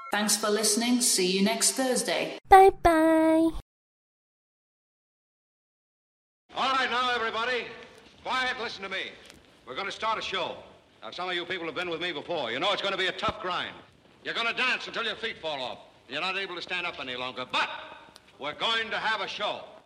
Thanks for listening. See you next Thursday. Bye-bye. All right, now, everybody. Quiet, listen to me. We're going to start a show. Now, some of you people have been with me before. You know it's going to be a tough grind. You're going to dance until your feet fall off. You're not able to stand up any longer. But we're going to have a show.